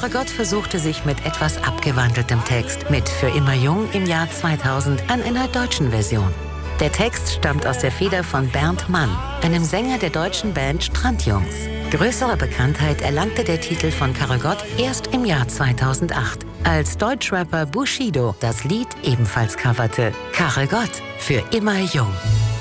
Karel Gott versuchte sich mit etwas abgewandeltem Text mit Für immer jung im Jahr 2000 an einer deutschen Version. Der Text stammt aus der Feder von Bernd Mann, einem Sänger der deutschen Band Strandjungs. Größere Bekanntheit erlangte der Titel von Karel Gott erst im Jahr 2008, als Deutschrapper Bushido das Lied ebenfalls coverte. Karel Gott, Für immer jung.